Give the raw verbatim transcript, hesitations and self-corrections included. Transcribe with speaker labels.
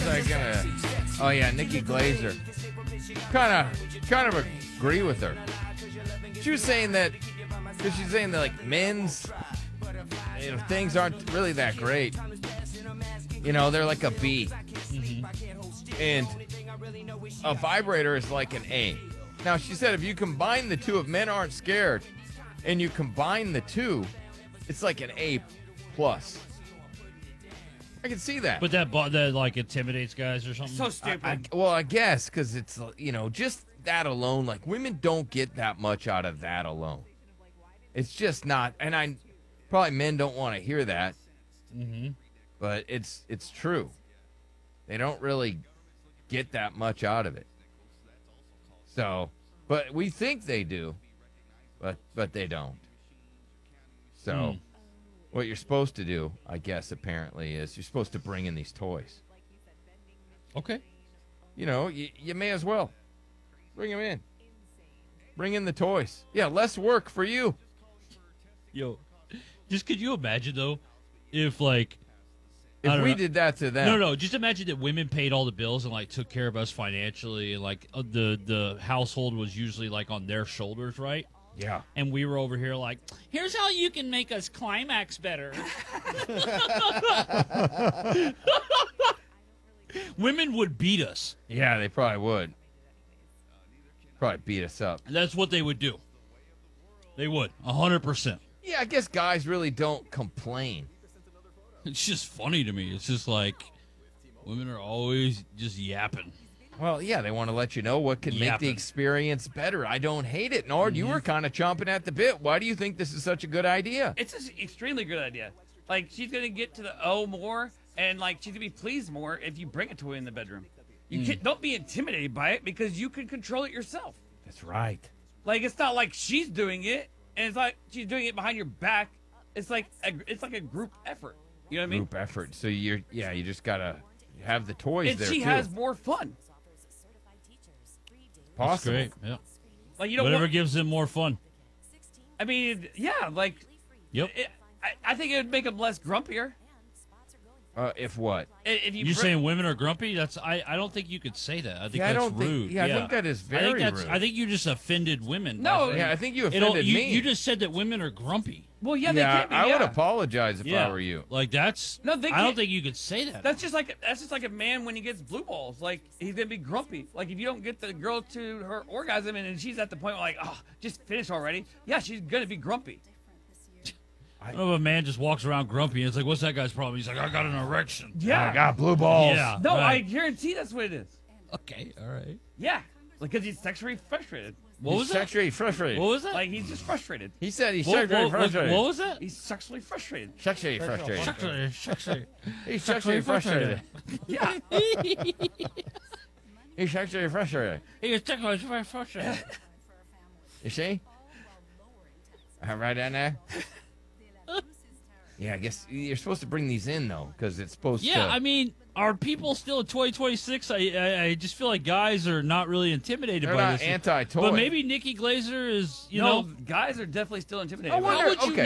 Speaker 1: I gonna? Oh yeah, Nikki Glazer. Kind of, kind of agree with her. She was saying that because she's saying that like men's, you know, things aren't really that great. You know, they're like a B, mm-hmm. and a vibrator is like an A. Now she said if you combine the two, if men aren't scared, and you combine the two, it's like an A plus. I can see that.
Speaker 2: But that that like intimidates guys or something.
Speaker 3: So stupid.
Speaker 1: I, I, well, I guess because it's, you know, just that alone. Like women don't get that much out of that alone. It's just not, and I probably men don't want to hear that.
Speaker 2: Mm-hmm.
Speaker 1: But it's it's true. They don't really get that much out of it. So, but we think they do, but but they don't. So.
Speaker 2: Mm.
Speaker 1: What you're supposed to do, I guess, apparently, is you're supposed to bring in these toys.
Speaker 2: Okay.
Speaker 1: You know, you, you may as well. Bring them in. Bring in the toys. Yeah, less work for you.
Speaker 2: Yo, just could you imagine, though, if, like...
Speaker 1: If we
Speaker 2: know.
Speaker 1: did that to them.
Speaker 2: No, no, just imagine that women paid all the bills and, like, took care of us financially. And, like, uh, the, the household was usually, like, on their shoulders, right?
Speaker 1: Yeah.
Speaker 2: And we were over here like, here's how you can make us climax better. Women would beat us.
Speaker 1: Yeah, they probably would. Probably beat us up.
Speaker 2: That's what they would do. They would, one hundred percent.
Speaker 1: Yeah, I guess guys really don't complain.
Speaker 2: It's just funny to me. It's just like women are always just yapping.
Speaker 1: Well, yeah, they want to let you know what can
Speaker 2: Yapping.
Speaker 1: make the experience better. I don't hate it. Nord, mm-hmm. you were kind of chomping at the bit. Why do you think this is such a good idea?
Speaker 3: It's an extremely good idea. Like, she's going to get to the O more, and, like, she's going to be pleased more if you bring a toy in the bedroom. You mm. can, don't be intimidated by it because you can control it yourself.
Speaker 1: That's right.
Speaker 3: Like, it's not like she's doing it, and it's like she's doing it behind your back. It's like a, it's like a group effort. You know what I mean?
Speaker 1: Group effort. So, you're, yeah, you just got to have the toys
Speaker 3: and
Speaker 1: there,
Speaker 3: she
Speaker 1: too.
Speaker 3: has more fun.
Speaker 1: Possible.
Speaker 2: That's great. Yeah.
Speaker 3: Like, you know,
Speaker 2: whatever
Speaker 3: what,
Speaker 2: gives them more fun.
Speaker 3: I mean, yeah, like,
Speaker 2: yep.
Speaker 3: It, I, I think it would make them less grumpier.
Speaker 1: Uh, if what?
Speaker 3: If you
Speaker 2: You're
Speaker 3: br-
Speaker 2: saying women are grumpy? That's I, I don't think you could say that. I think
Speaker 1: yeah,
Speaker 2: that's
Speaker 1: I don't
Speaker 2: rude.
Speaker 1: Think, yeah,
Speaker 2: yeah,
Speaker 1: I think that is very
Speaker 2: I think that's,
Speaker 1: rude.
Speaker 2: I think you just offended women.
Speaker 3: No,
Speaker 1: yeah, I think you
Speaker 2: It'll,
Speaker 1: offended
Speaker 2: you,
Speaker 1: me.
Speaker 2: you just said that women are grumpy.
Speaker 3: Well, yeah, they
Speaker 1: yeah,
Speaker 3: can be.
Speaker 1: I
Speaker 3: yeah.
Speaker 1: would apologize if
Speaker 2: yeah.
Speaker 1: I were you.
Speaker 2: Like that's.
Speaker 3: No, they
Speaker 2: I don't
Speaker 3: can't-
Speaker 2: think you could say that.
Speaker 3: That's just like that's just like a man when he gets blue balls. Like, he's gonna be grumpy. Like, if you don't get the girl to her orgasm and, and she's at the point where, like, oh, just finish already. Yeah, she's gonna be grumpy.
Speaker 2: I don't know if a man just walks around grumpy and it's like, what's that guy's problem? He's like, I got an erection.
Speaker 3: Yeah,
Speaker 1: I got blue balls.
Speaker 2: Yeah.
Speaker 3: No,
Speaker 2: right.
Speaker 3: I guarantee that's what it is.
Speaker 2: Okay, all right.
Speaker 3: Yeah, because he's sexually frustrated.
Speaker 2: What
Speaker 1: he's
Speaker 2: was that?
Speaker 1: sexually frustrated.
Speaker 2: What was that?
Speaker 3: Like, he's just frustrated.
Speaker 1: He said he's
Speaker 2: what,
Speaker 1: sexually
Speaker 2: what, what,
Speaker 1: frustrated.
Speaker 2: what was that?
Speaker 3: He's sexually frustrated.
Speaker 1: Sexually frustrated.
Speaker 2: Sexually, sexually.
Speaker 1: He's sexually frustrated.
Speaker 3: Yeah.
Speaker 1: He's sexually frustrated.
Speaker 2: He was sexually frustrated.
Speaker 1: You see? Uh, right down there. Yeah, I guess you're supposed to bring these in, though, because it's supposed
Speaker 2: Yeah,
Speaker 1: to...
Speaker 2: I mean, are people still in twenty twenty-six? I, I I just feel like guys are not really intimidated
Speaker 1: They're
Speaker 2: by
Speaker 1: not
Speaker 2: this.
Speaker 1: anti-toy.
Speaker 2: But maybe Nikki Glazer is, you
Speaker 3: no,
Speaker 2: know...
Speaker 3: guys are definitely still intimidated.
Speaker 1: I
Speaker 3: by it.
Speaker 1: wonder-
Speaker 2: How would you
Speaker 1: okay.